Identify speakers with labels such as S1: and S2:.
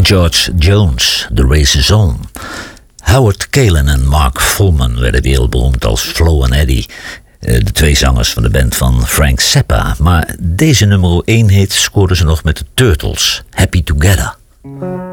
S1: George Jones, The Race is On. Howard Kaylan en Mark Fulman werden wereldberoemd als Flo en Eddie, de twee zangers van de band van Frank Zappa. Maar deze nummer 1 hit scoorden ze nog met de Turtles, Happy Together.